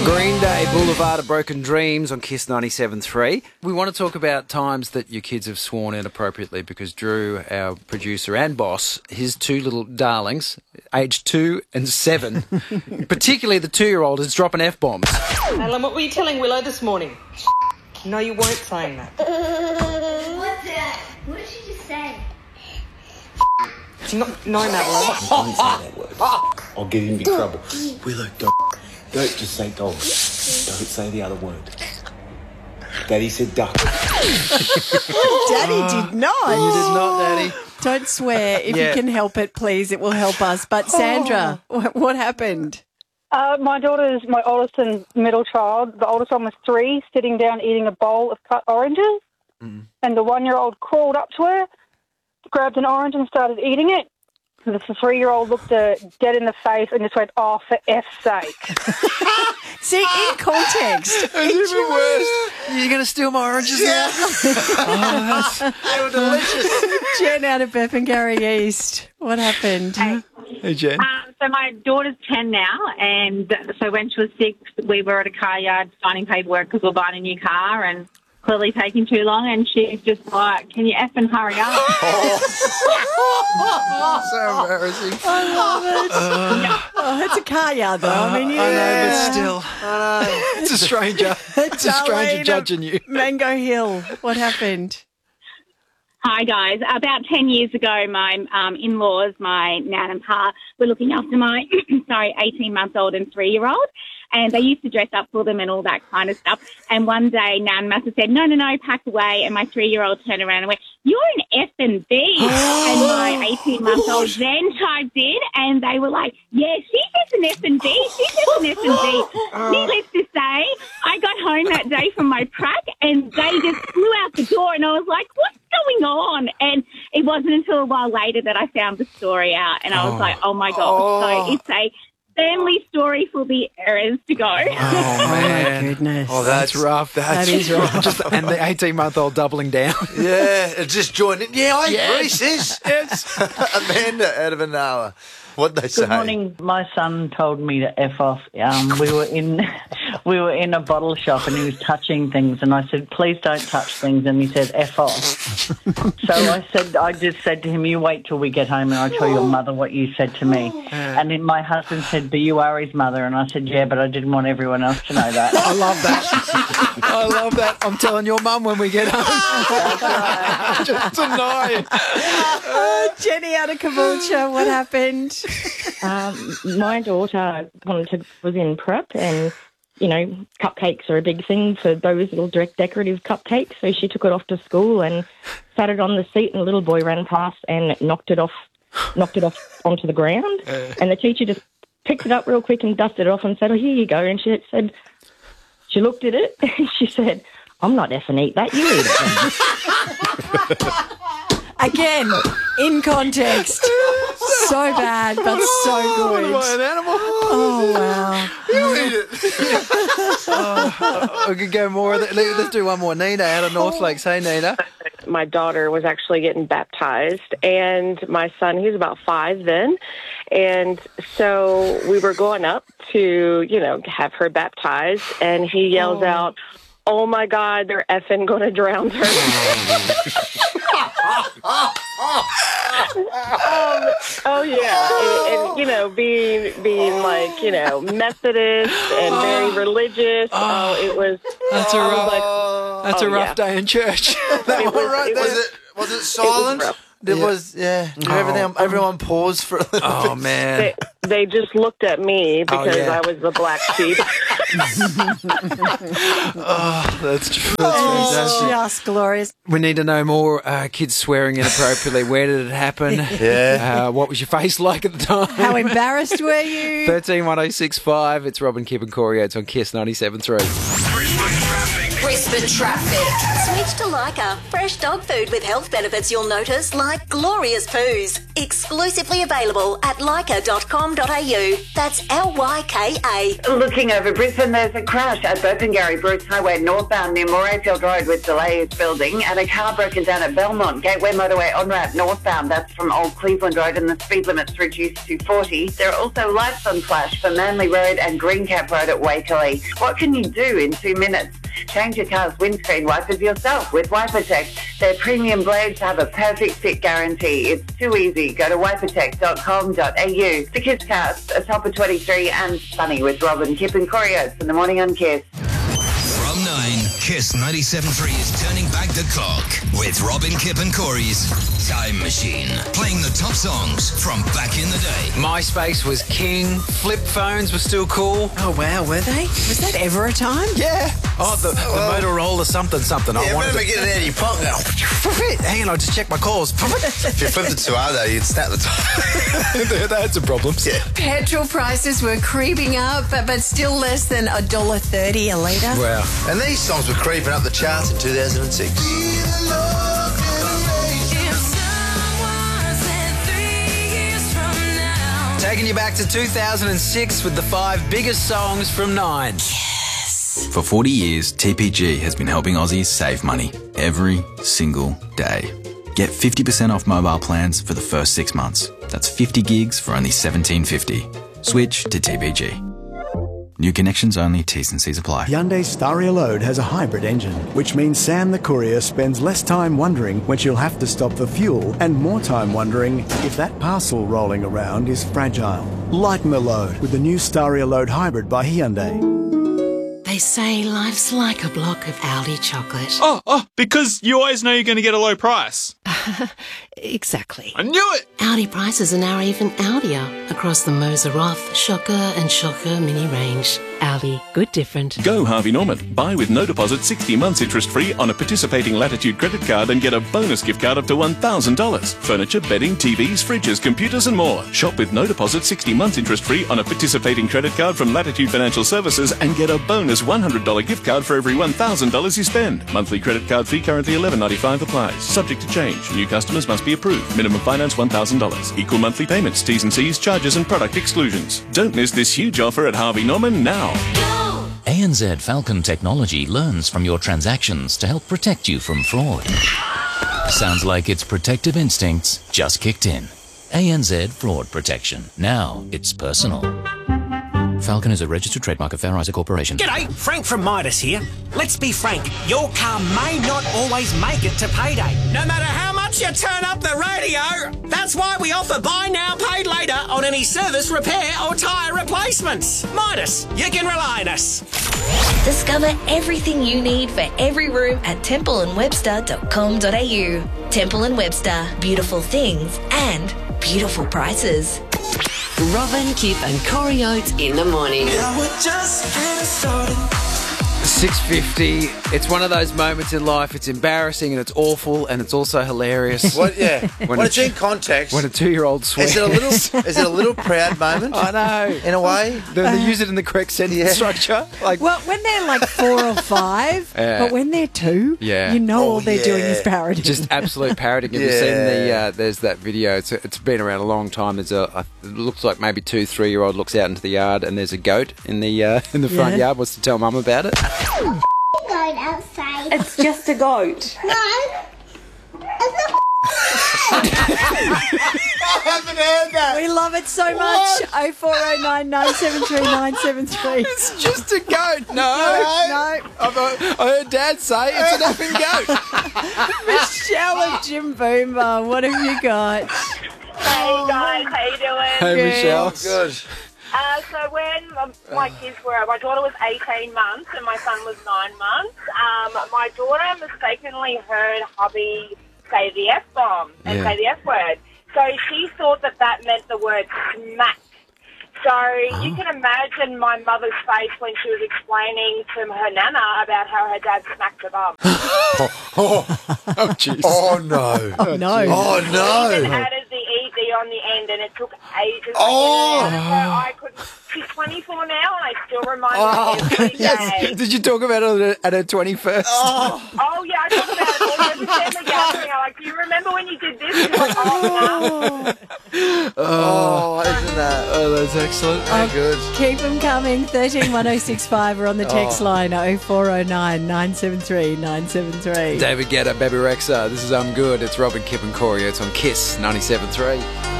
Green Day, Boulevard of Broken Dreams on Kiss 97.3. We want to talk about times that your kids have sworn inappropriately because Drew, our producer and boss, his two little darlings, aged 2 and 7, particularly the 2-year-old, is dropping F-bombs. Alan, what were you telling Willow this morning? No, you weren't saying that. What's that? What did she just say? No, Madeline. Don't say that word. I'll get in big trouble. Willow, don't just say dog. Don't say the other word. Daddy said duck. Daddy did not. You did not, Daddy. Don't swear. If you can help it, please, it will help us. But Sandra, what happened? My daughter's my oldest and middle child. The oldest one was 3, sitting down eating a bowl of cut oranges. And the 1-year-old crawled up to her, grabbed an orange and started eating it. The 3-year-old looked her dead in the face and just went, "Oh, for F's sake." See, in context. It's even worse. You're going to steal my oranges now? They were delicious. Jen out of Bethangary East. What happened? Hey, Jen. So my daughter's 10 now, and so when she was 6, we were at a car yard signing paperwork because we were buying a new car and clearly taking too long, and she's just like, "Can you effing hurry up?" So embarrassing. I love it. It's a car yard, though. I mean, I know, but still. It's a stranger. It's a stranger Darlene judging you. Mango Hill. What happened? Hi, guys. About 10 years ago, my in-laws, my nan and pa, were looking after my 18-month-old and 3-year-old. And they used to dress up for them and all that kind of stuff. And one day, Nan must have said, no, pack away. And my 3-year-old turned around and went, "You're an F&B. And my 18-month-old then chimed in, and they were like, "Yeah, she's just an F&B. She's just an F&B. Needless to say, I got home that day from my prac, and they just flew out the door. And I was like, "What's going on?" And it wasn't until a while later that I found the story out. And I was like, oh, my God. So it's a family story for the errors to go. Oh, man. My goodness. Oh, that's rough. That is rough. And the 18-month-old doubling down. Yeah, it just joined in. Yeah, I agree, sis. Yes. Amanda out of Anala. What'd they say? Good morning. My son told me to F off. We were in a bottle shop and he was touching things, and I said, "Please don't touch things," and he said, "F off." So I just said to him, "You wait till we get home and I'll tell your mother what you said to me." And then my husband said, "But you are his mother," and I said, "Yeah, but I didn't want everyone else to know that." I love that. I love that. I'm telling your mum when we get home. Just tonight. Jenny out of Caboolture. What happened? My daughter was in prep, and cupcakes are a big thing for those little decorative cupcakes. So she took it off to school and sat it on the seat, and a little boy ran past and knocked it off onto the ground. And the teacher just picked it up real quick and dusted it off and said, "Oh, here you go." And she looked at it and she said, "I'm not effing eat that. You eat it." Again, in context. So bad, but so good. By an animal. Oh, wow. You eat it. We could go more. Let's do one more. Nina out of North Lakes. Hey, Nina. My daughter was actually getting baptized, and my son, he was about 5 then. And so we were going up to, have her baptized, and he yells out, "Oh, my God, they're effing going to drown her." Oh yeah, and being like Methodist and very religious. It was. That's a rough day in church. That one right there. Was it silent? It was, yeah. Everyone paused for a little bit. Oh, man. They just looked at me because I was the black sheep. That's true. It's just glorious. We need to know more. Kids swearing inappropriately. Where did it happen? Yeah. What was your face like at the time? How embarrassed were you? 13 1065. It's Robin, Kip and Corey. It's on Kiss 97.3. Brisbane traffic. crisper traffic. Switch to Lyca. Fresh dog food with health benefits you'll notice, like glorious poos. Exclusively available at lyca.com.au. That's Lyka. Looking over Brisbane, there's a crash at Burpengary Bruce Highway northbound near Morayfield Road with delays building, and a car broken down at Belmont Gateway Motorway on-ramp northbound. That's from Old Cleveland Road, and the speed limit's reduced to 40. There are also lights on flash for Manly Road and Greencap Road at Wakeley. What can you do in 2 minutes? Change your car's windscreen wipers yourself with WiperTech. Their premium blades have a perfect fit guarantee. It's too easy. Go to wipertech.com.au. The Kiss Cast, a top of 23 and Sunny with Robin, Kip and Corey Oates in the morning on Kiss. From 9, Kiss 97.3 is turning back the clock with Robin, Kip and Corey's Time Machine. Playing the top songs from back in the day. MySpace was king. Flip phones were still cool. Oh, wow, were they? Was that ever a time? Yeah. Oh, the Motorola something. Yeah, remember getting it out of your pocket now. Hang on, I'll just check my calls. If you flipped it too hard, though, you'd snap the top. They had some problems. Yeah. Petrol prices were creeping up, but still less than $1.30 a litre. Wow. And these songs were creeping up the charts in 2006. Taking you back to 2006 with the 5 biggest songs from 9. For 40 years, TPG has been helping Aussies save money every single day. Get 50% off mobile plans for the first 6 months. That's 50 gigs for only $17.50. Switch to TPG. New connections only, T's and C's apply. Hyundai's Staria Load has a hybrid engine, which means Sam the courier spends less time wondering when she'll have to stop for fuel and more time wondering if that parcel rolling around is fragile. Lighten the load with the new Staria Load Hybrid by Hyundai. They say life's like a block of Aldi chocolate. Oh, because you always know you're going to get a low price. Exactly. I knew it! Aldi prices are now even Aldier across the Moser Roth, Shocker and Shocker mini range. Aldi, good different. Go Harvey Norman. Buy with no deposit 60 months interest-free on a participating Latitude credit card and get a bonus gift card up to $1,000. Furniture, bedding, TVs, fridges, computers and more. Shop with no deposit 60 months interest-free on a participating credit card from Latitude Financial Services and get a bonus $100 gift card for every $1,000 you spend. Monthly credit card fee currently $11.95 applies. Subject to change. New customers must be approved. Minimum finance $1,000. Equal monthly payments, T's and C's, charges and product exclusions. Don't miss this huge offer at Harvey Norman now. ANZ Falcon Technology learns from your transactions to help protect you from fraud. Sounds like its protective instincts just kicked in. ANZ Fraud Protection. Now it's personal. Falcon is a registered trademark of Fair Isaac Corporation. G'day, Frank from Midas here. Let's be frank, your car may not always make it to payday. No matter how much you turn up the radio, that's why we offer buy now, pay later on any service, repair or tyre replacements. Midas, you can rely on us. Discover everything you need for every room at templeandwebster.com.au. Temple & Webster, beautiful things and beautiful prices. Robin, Kip and Corey Oates in the morning. Yeah, we're just getting started. 6:50. It's one of those moments in life. It's embarrassing and it's awful and it's also hilarious. What? Yeah. When it's in context. When a 2-year-old swears. Is it a little proud moment? I know. In a way. They use it in the correct sentence structure. Like, well, when they're like 4 or 5, but when they're 2, you know all they're doing is parodying. Just absolute parodying. Have you seen there's that video? It's been around a long time. There's it looks like maybe 2-3-year-old looks out into the yard and there's a goat in the front yard. Wants to tell mum about it. Going outside. It's just a goat. No. It's not. I haven't heard that. We love it so much. 0409 973 973. It's just a goat. No. I heard Dad say it's an effing goat. Michelle and Jim Boomer, what have you got? Hey guys, how you doing? Hey Michelle. Good. So when my daughter was 18 months and my son was 9 months, my daughter mistakenly heard hubby say the F-bomb and say the F-word. So she thought that meant the word smack. So you can imagine my mother's face when she was explaining to her nana about how her dad smacked her bum. Oh, jeez. Oh, no. Oh, no. Oh, no. Even added the ED on the end and it took ages. Oh. So I couldn't. She's 20 24 now, and I still remind me every day. Yes. Did you talk about it at her 21st? Oh, yeah, I talk about it all every family gathering. I'm like, do you remember when you did this? She's like, oh, Oh, isn't that? Oh, that's excellent. Very good. Keep them coming. 131065 or on the text line 0409 973 973. David Guetta, Baby Rexha. This is I'm Good. It's Robin, Kip and Corey. It's on KISS 97.3.